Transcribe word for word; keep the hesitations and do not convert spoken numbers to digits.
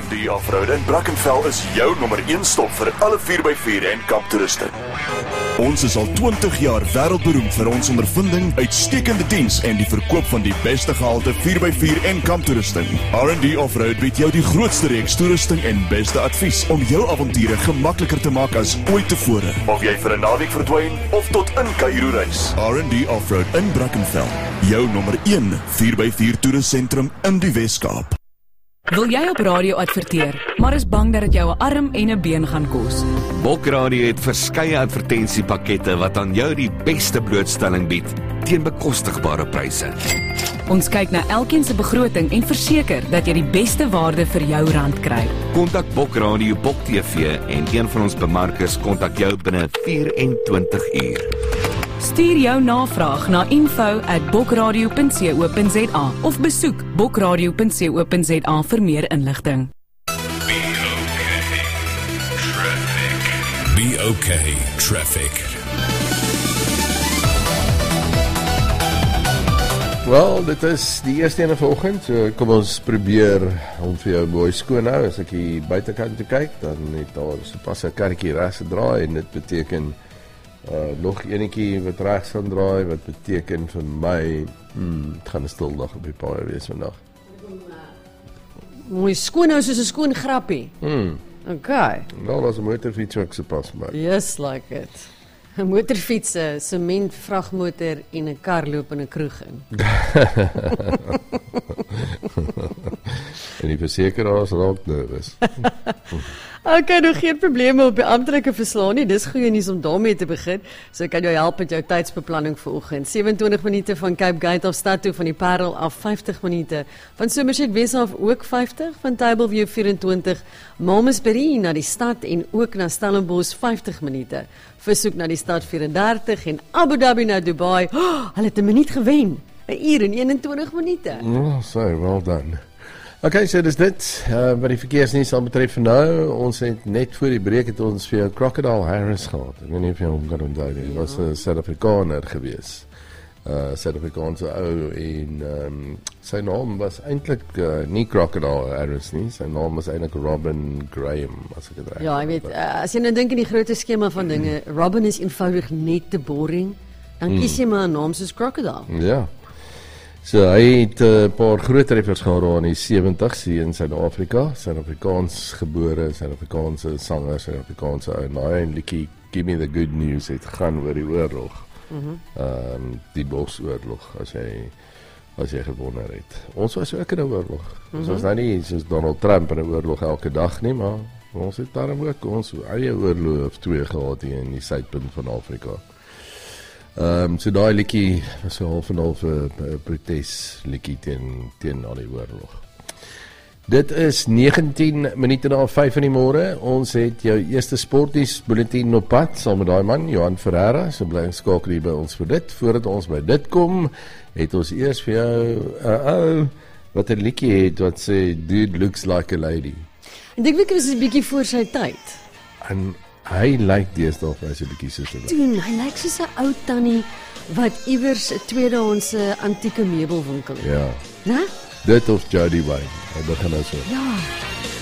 R and D Offroad in Brackenfell is jou nommer een stop vir alle vier by vier en kamptoeriste. Ons is al twintig jaar wêreldberoemd vir ons ondervinding, uitstekende diens en die verkoop van die beste gehalte vier by vier en kamptoerusting. R and D Offroad bied jou die grootste reeks toerusting en beste advies om jou avonture gemakliker te maak as ooit tevore. Of jy vir 'n naweek verdwyn of tot in Kaïro reis. R and D Offroad in Brackenfell, jou nommer een vier by vier toerustsentrum in die Wes-Kaap. Wil jy op radio adverteer, maar is bang dat dit jou 'n arm en 'n been gaan kos? Bok Radio het verskeie advertensiepakkette wat aan jou die beste blootstelling bied teen bekostigbare pryse. Ons kyk na elkeen se begroting en verseker dat jy die beste waarde vir jou rand kry. Kontak Bok Radio Bok T V en een van ons bemarkers kontak jou binne vyf en twintig uur. Stuur jou navraag na info at bokradio punt co punt za of besoek bokradio punt co punt za vir meer inligting. Be okay, traffic. Wel, dit is die eerste ene vanoggend, so kom ons probeer om vir jou mooi skoon hou. As ek hier buitekant toe kyk, dan het daar sopas 'n karretjie regs gedraai en dit beteken uh, nog enetjie wat regs gaan draai, wat beteken vir my, hmm, het gaan 'n stil dag op die paai wees vandag. Mooi skoon hou soos 'n skoon grappie. Hmm. Okay. Nou, dat is 'n motorfiets ook so pas maar. Yes, like it. 'n Motorfiets, 'n sement vragmotor en 'n kar loop in 'n kroeg in. En die versekeraars raak nervus. Okay, nou geen probleme op die amptelike verslae nie. Dis goeie nuus om daarmee te begin. So kan jou help met jou tydsbeplanning vir oggend. sewe-en-twintig minute van Cape Gate af stad toe, van die Parel af vyftig minute. Van Somerset Wes af ook vyftig, van Tableview vyf en twintig, Malmesbury na die stad en ook na Stellenbosch vyftig minute. Versoek na die stad vyf en dertig en Abu Dhabi na Dubai. Oh, hulle het 'n minuut gewen. 'n uur en eenentwintig minute. Oh, so, well done. Okay, so dis dit, uh, wat die verkeersnuus sal betref vir nou. Ons het net voor die breek het ons vir Crocodile Harris gehad. Ek weet nie of jy hom kan onthou nie. Hy was 'n Suid-Afrikaner gewees. Uh, Suid-Afrikaanse ou en um, sy naam was eintlik uh, nie Crocodile Harris nie. Sy naam was eintlik Robin Graham, as ek dit reg. Ja, ek weet, uh, as jy nou dink in die groot skema van dinge, Robin is eenvoudig net te boring. Dan Mm. kies jy maar 'n naam soos Crocodile. Ja. So hy het 'n uh, paar groot treffers gehad in die sewentig's hier in Suid-Afrika. Suid-Afrikaans gebore, Suid-Afrikaanse sanger, Suid-Afrikaanse ou. En hy en liedjie Give Me the Good News het gaan oor die oorlog. Mhm. Ehm um, die Bosoorlog, as jy as jy gewonder het. Ons was ook in 'n oorlog. Mm-hmm. Ons was nou nie soos Donald Trump in 'n oorlog elke dag nie, maar ons het daarom ook ons eie oorlog of twee gehad hier in die suidpunt van Afrika. Ehm um, so daai liedjie was so half en half 'n protes liedjie teen teen al die oorlog. Dit is negentien minute na vyf in die môre. Ons het jou eerste sportnuus bulletin op pad saam met daai man Johan Ferreira. So bly skakel hier by ons vir dit. Voordat ons by dit kom, het ons eers vir jou 'n uh, ou wat 'n liedjie het wat sê dude looks like a lady. Ek dink ek was 'n bietjie voor sy tyd. En hy lyk deesdae vir sy bietjie soos 'n Doen, hy lyk soos 'n ou tannie wat iewers 'n tweedehandse antieke meubelwinkel het. Ja. Né? Dit of Jody Wayne. Hy begin nou so. Ja.